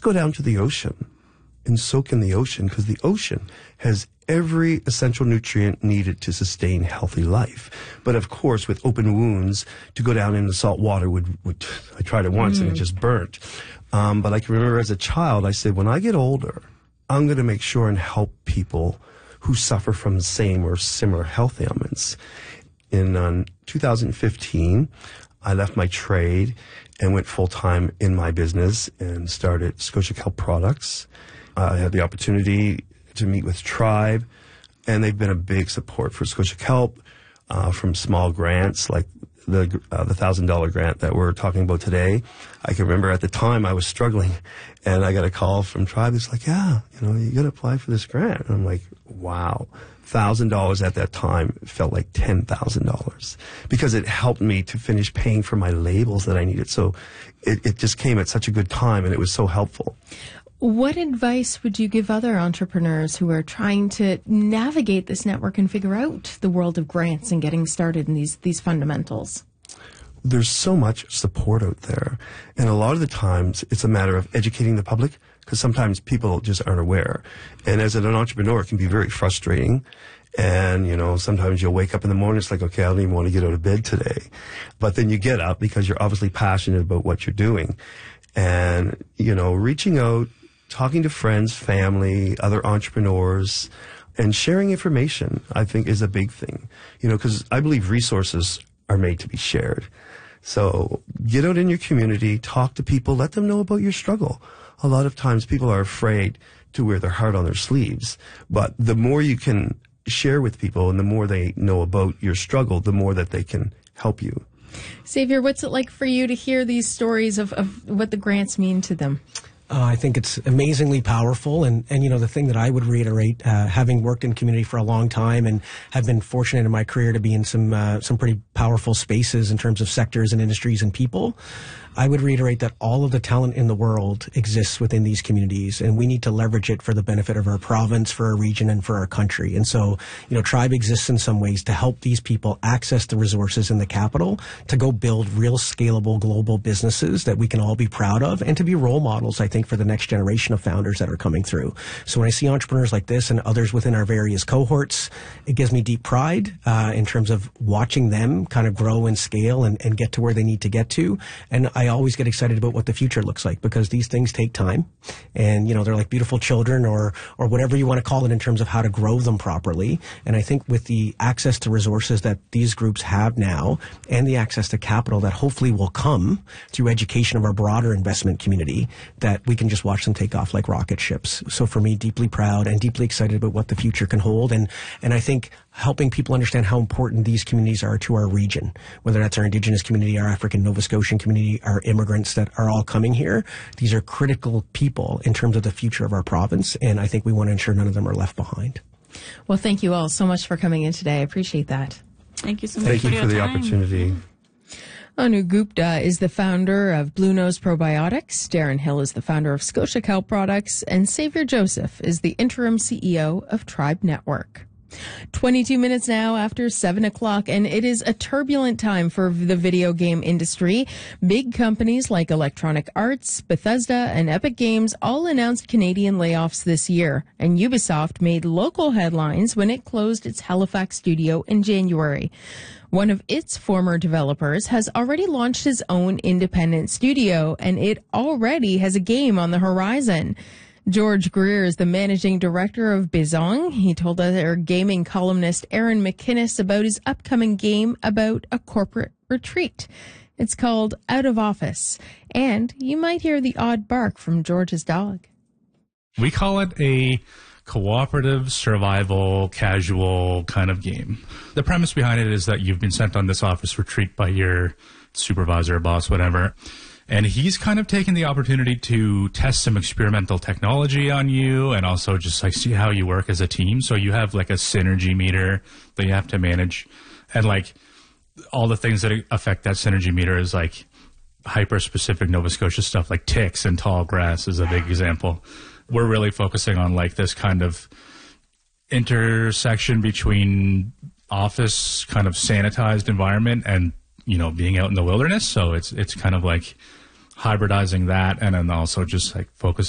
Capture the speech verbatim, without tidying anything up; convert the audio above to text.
just go down to the ocean and soak in the ocean, because the ocean has every essential nutrient needed to sustain healthy life. But of course, with open wounds, to go down in the salt water would, would I tried it once mm. and it just burnt. Um, but I can remember as a child, I said, when I get older, I'm going to make sure and help people who suffer from the same or similar health ailments. In um, two thousand fifteen, I left my trade and went full-time in my business and started Scotia Kelp Products. I had the opportunity to meet with Tribe, and they've been a big support for Scotia Kelp, uh, from small grants like the uh, the one thousand dollar grant that we're talking about today. I can remember at the time I was struggling, and I got a call from Tribe. It's like, yeah, you know, you got to apply for this grant. And I'm like, wow. one thousand dollars at that time felt like ten thousand dollars, because it helped me to finish paying for my labels that I needed. So it, it just came at such a good time, and it was so helpful. What advice would you give other entrepreneurs who are trying to navigate this network and figure out the world of grants and getting started in these these fundamentals? There's so much support out there, and a lot of the times it's a matter of educating the public, because sometimes people just aren't aware. And as an entrepreneur, it can be very frustrating. And, you know, sometimes you'll wake up in the morning, it's like, okay, I don't even want to get out of bed today. But then you get up because you're obviously passionate about what you're doing. And, you know, reaching out, talking to friends, family, other entrepreneurs, and sharing information, I think, is a big thing. You know, because I believe resources are made to be shared. So get out in your community, talk to people, let them know about your struggle. A lot of times people are afraid to wear their heart on their sleeves, but the more you can share with people and the more they know about your struggle, the more that they can help you. Xavier, what's it like for you to hear these stories of, of what the grants mean to them? Uh, I think it's amazingly powerful. And, and, you know, the thing that I would reiterate, uh, having worked in community for a long time and have been fortunate in my career to be in some, uh, some pretty powerful spaces in terms of sectors and industries and people, I would reiterate that all of the talent in the world exists within these communities, and we need to leverage it for the benefit of our province, for our region, and for our country. And so, you know, Tribe exists in some ways to help these people access the resources in the capital to go build real scalable global businesses that we can all be proud of, and to be role models, I think, for the next generation of founders that are coming through. So when I see entrepreneurs like this and others within our various cohorts, it gives me deep pride uh, in terms of watching them kind of grow and scale and, and get to where they need to get to. And I always get excited about what the future looks like, because these things take time, and, you know, they're like beautiful children, or, or whatever you want to call it in terms of how to grow them properly. And I think with the access to resources that these groups have now, and the access to capital that hopefully will come through education of our broader investment community, that we can just watch them take off like rocket ships. So for me, deeply proud and deeply excited about what the future can hold. And, and I think helping people understand how important these communities are to our region, whether that's our Indigenous community, our African Nova Scotian community, our immigrants that are all coming here. These are critical people in terms of the future of our province, and I think we want to ensure none of them are left behind. Well, thank you all so much for coming in today. I appreciate that. Thank you so much Thank for you your for the time. opportunity. Anu Gupta is the founder of Blue Nose Probiotics. Darren Hill is the founder of Scotia Kelp Products. And Xavier Joseph is the interim C E O of Tribe Network. twenty-two minutes now after seven o'clock, and it is a turbulent time for the video game industry. Big companies like Electronic Arts, Bethesda, and Epic Games all announced Canadian layoffs this year, and Ubisoft made local headlines when it closed its Halifax studio in January. One of its former developers has already launched his own independent studio, and it already has a game on the horizon. George Greer is the managing director of Bizong. He told our gaming columnist Aaron McInnes about his upcoming game about a corporate retreat. It's called Out of Office, and you might hear the odd bark from George's dog. We call it a cooperative, survival, casual kind of game. The premise behind it is that you've been sent on this office retreat by your supervisor, boss, whatever. And he's kind of taken the opportunity to test some experimental technology on you, and also just like see how you work as a team. So you have like a synergy meter that you have to manage. And like all the things that affect that synergy meter is like hyper-specific Nova Scotia stuff, like ticks and tall grass is a big example. We're really focusing on like this kind of intersection between office kind of sanitized environment and, you know, being out in the wilderness. So it's it's kind of like hybridizing that, and then also just like focusing